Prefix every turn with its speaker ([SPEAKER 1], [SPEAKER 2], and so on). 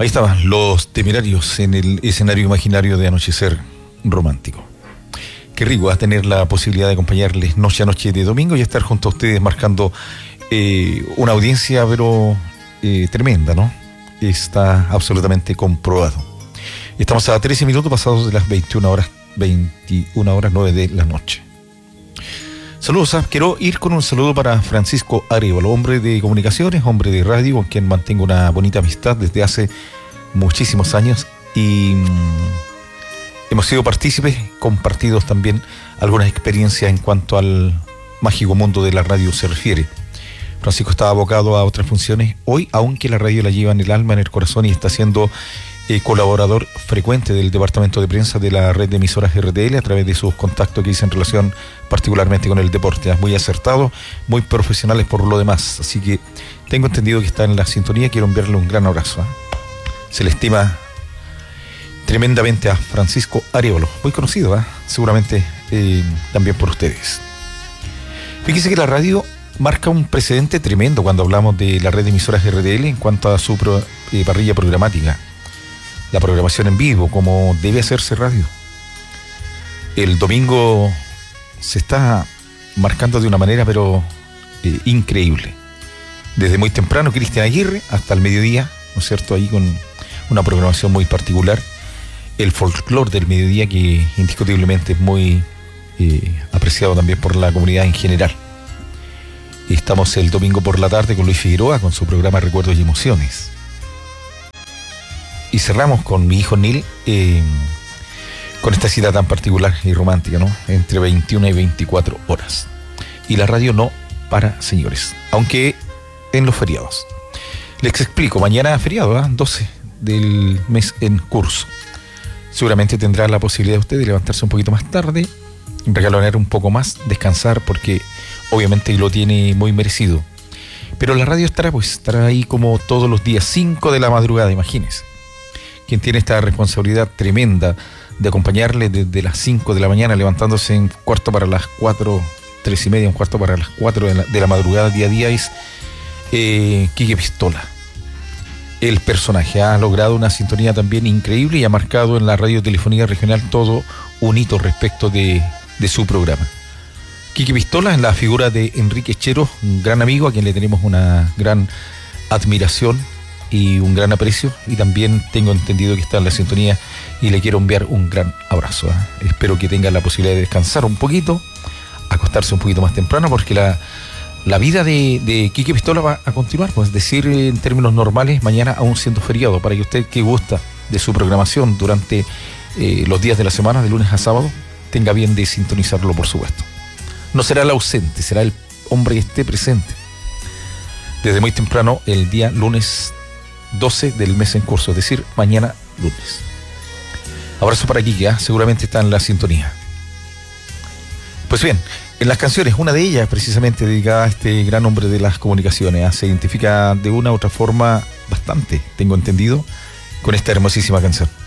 [SPEAKER 1] Ahí estaban Los Temerarios en el escenario imaginario de Anochecer Romántico. Qué rico a tener la posibilidad de acompañarles noche a noche de domingo y estar junto a ustedes marcando una audiencia pero tremenda, ¿no? Está absolutamente comprobado. Estamos a 13 minutos pasados de las 21 horas 9 de la noche. Saludos, quiero ir con un saludo para Francisco Arévalo, hombre de comunicaciones, hombre de radio, con quien mantengo una bonita amistad desde hace muchísimos años y hemos sido partícipes, compartidos también algunas experiencias en cuanto al mágico mundo de la radio se refiere. Francisco estaba abocado a otras funciones hoy, aunque la radio la lleva en el alma, en el corazón y está siendo colaborador frecuente del departamento de prensa de la red de emisoras RTL a través de sus contactos que hizo en relación particularmente con el deporte. Muy acertado, muy profesionales por lo demás. Así que tengo entendido que está en la sintonía. Quiero enviarle un gran abrazo. Se le estima tremendamente a Francisco Arévalo, muy conocido, seguramente también por ustedes. Fíjese que la radio marca un precedente tremendo cuando hablamos de la red de emisoras RTL en cuanto a su parrilla programática. La programación en vivo, como debe hacerse radio. El domingo se está marcando de una manera pero increíble. Desde muy temprano, Cristian Aguirre, hasta el mediodía, ¿no es cierto? Ahí con una programación muy particular. El folclore del mediodía que indiscutiblemente es muy apreciado también por la comunidad en general. Estamos el domingo por la tarde con Luis Figueroa, con su programa Recuerdos y Emociones. Y cerramos con mi hijo Neil, con esta cita tan particular y romántica, ¿no? Entre 21 y 24 horas. Y la radio no para, señores, aunque en los feriados. Les explico, mañana feriado, 12 del mes en curso. Seguramente tendrá la posibilidad usted de levantarse un poquito más tarde, regalonear un poco más, descansar, porque obviamente lo tiene muy merecido. Pero la radio estará ahí como todos los días, 5 de la madrugada, imagínense. Quien tiene esta responsabilidad tremenda de acompañarle desde las 5 de la mañana, levantándose en cuarto para las 4, 3 y media, un cuarto para las 4 de la madrugada día a día, es Quique Pistola. El personaje ha logrado una sintonía también increíble y ha marcado en la radiotelefonía regional todo un hito respecto de su programa. Quique Pistola en la figura de Enrique Chero, un gran amigo a quien le tenemos una gran admiración y un gran aprecio, y también tengo entendido que está en la sintonía y le quiero enviar un gran abrazo. Espero que tenga la posibilidad de descansar un poquito, acostarse un poquito más temprano, porque la vida de Quique Pistola va a continuar, pues decir en términos normales, mañana aún siendo feriado, para que usted que gusta de su programación durante los días de la semana, de lunes a sábado, tenga bien de sintonizarlo, por supuesto. No será el ausente, será el hombre que esté presente desde muy temprano el día lunes 12 del mes en curso, es decir, mañana lunes. Abrazo para Quique, seguramente está en la sintonía. Pues bien, en las canciones, una de ellas precisamente dedicada a este gran hombre de las comunicaciones, se identifica de una u otra forma bastante, tengo entendido, con esta hermosísima canción.